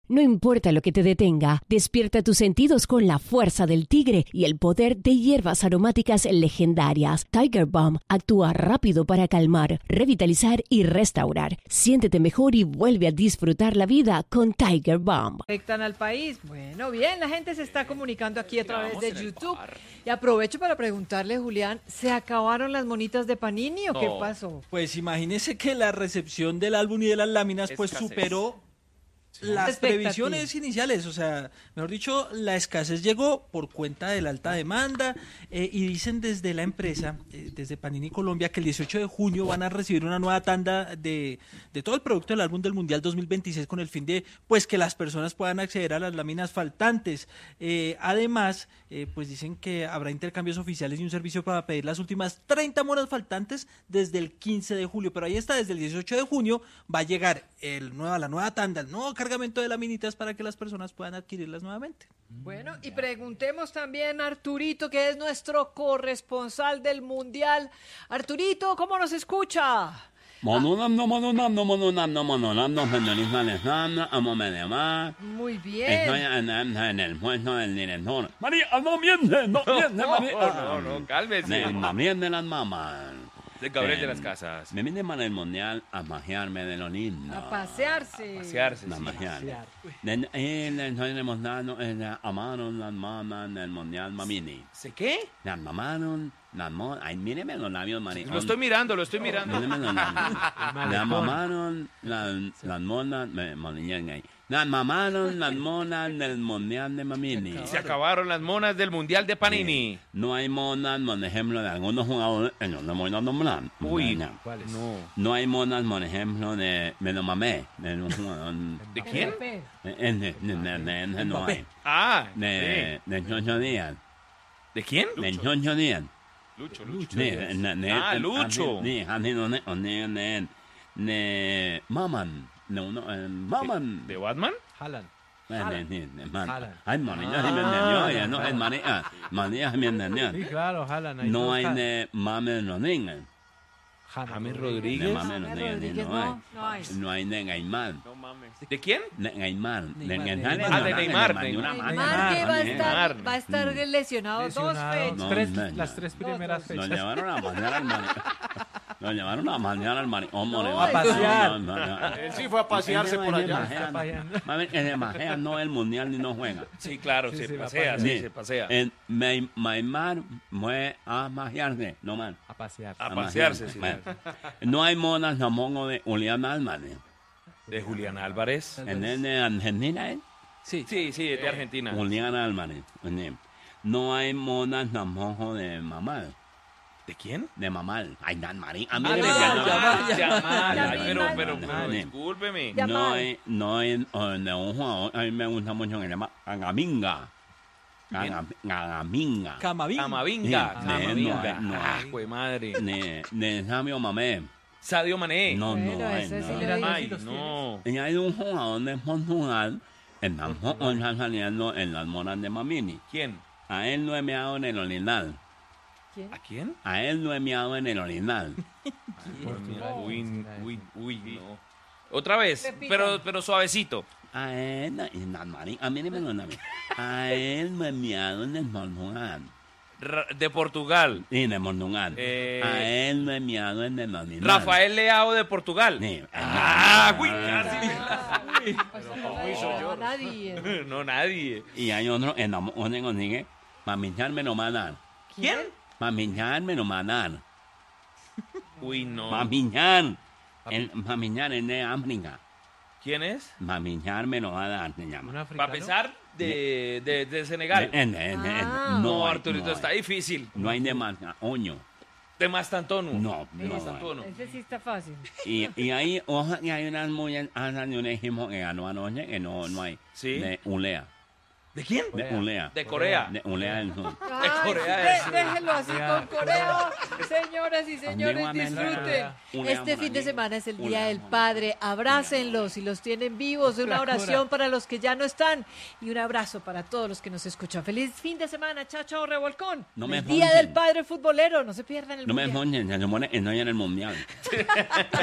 No importa lo que te detenga, despierta tus sentidos con la fuerza del tigre y el poder de hierbas aromáticas legendarias. Tiger Balm actúa rápido para calmar, revitalizar y restaurar. Siéntete mejor y vuelve a disfrutar la vida con Tiger Balm. Afectan al país. Bueno, bien, la gente se está comunicando aquí a través de YouTube. Y aprovecho para preguntarle, Julián, ¿se acabaron las monitas de Panini o qué pasó? Pues imagínese que la recepción del álbum y de las láminas pues superó las previsiones iniciales, o sea, mejor dicho, la escasez llegó por cuenta de la alta demanda y dicen desde la empresa, desde Panini Colombia, que el 18 de junio van a recibir una nueva tanda de todo el producto del álbum del Mundial 2026 con el fin de pues que las personas puedan acceder a las láminas faltantes. Además, pues dicen que habrá intercambios oficiales y un servicio para pedir las últimas 30 monas faltantes desde el 15 de julio, pero ahí está, desde el 18 de junio va a llegar la nueva tanda, el nuevo cargamento de laminitas para que las personas puedan adquirirlas nuevamente. Bueno, y preguntemos también a Arturito, que es nuestro corresponsal del Mundial. Arturito, ¿cómo nos escucha? Muy bien. Estoy en el puesto del director. María, no miente, no miente, María. No, cálmese. No miente las mamás. De Gabriel de las Casas. Me vine para el Mundial a pasearme de lo lindo. A pasearse. A pasearse, A sí. pasear. Estoy demostrando amaron las mamás del Mundial Mamini. ¿Sí qué? Las mamaron, ay, míreme los labios, maricón. Lo estoy mirando. Míreme los labios. Las mamaron, las monas, las mamaron las monas del Mundial de Mamini. Se acabaron las monas del Mundial de Panini. No hay monas, por ejemplo, de algunos jugadores, no le voy a nombrar. Uy, no. No. Hay monas, por ejemplo, de Mamé. ¿De quién? No hay. Ah, De Chocho Díaz. ¿de quién? De Chocho Díaz. Lucho. Lucho. De Maman. Maman. ¿De Batman? Ay, María, sí me entendió. No, es María, sí me entendió. Sí, claro, Haaland. No hay de Mames Rodríguez. James De Rodríguez. Mames Rodríguez no hay de Gaimar. No mames. ¿De quién? De Neymar. de Neymar. Neymar que va a estar lesionado 2 fechas. Las tres primeras Lo fechas. llevaron a mañana al maricón. Lo llevaron a mañana al maricón. A pasear. Él sí fue a pasearse por allá. Mami, que se pasea no el mundial ni no juega. Sí, claro, se pasea, sí, se pasea. Neymar fue a pasearse, no man. A pasear. A pasearse, sí. No hay monas tampoco de Julián Álvarez. ¿De Julián Álvarez? ¿En el de Argentina, Sí, de Argentina. Julián Álvarez. No hay monas tampoco de Mamal. ¿De quién? De Mamal. Ay, Dan Marín. Yamal. Pero discúlpeme. No hay de un jugador. A mí me gusta mucho que se llama Camavinga. Camavinga. Jue madre. De Sadio Mané. Sadio Mané. No Ay, no. Y hay un jugador de Portugal que tampoco está saliendo en las monas de Mamini. ¿Quién? A él no he meado en el orinal. ¿A quién? A él no he meado en el orinal. Uy, no. Otra vez, pero suavecito. A él, a mí me lo nombra. A él no he meado en el Portugal. De Portugal. Sí, de Portugal. A él no he meado en el orinal. Rafael Leao de Portugal. Sí. Casi. No, nadie. No, nadie. Y hay otro en la donde consigue mamincharme no manar. ¿Quién? Mamincharme no manar. Uy, no. Mamiñar es de África. ¿Quién es? Mamiñar me lo va a dar, se llama. Para pesar de Senegal. No, Arturito, está difícil. No hay de más oño. De Mastantuono. No. Ese sí está fácil. Y ahí, ojalá que hay unas mujeres, de un equipo que ganó anoche, que no hay. ¿Sí? De Ulea. ¿De quién? De Ulea. De Corea. De Ulea del Sur. De Corea del Sur. Déjenlo así con Corea. Señoras y señores, disfruten. Este fin de semana es el Día del Padre. Abrácenlos si los tienen vivos. Una oración para los que ya no están. Y un abrazo para todos los que nos escuchan. Feliz fin de semana. Chao, chao, revolcón. El Día del Padre futbolero. No se pierdan el No me Mundial. moñen, se supone que no hay en el Mundial.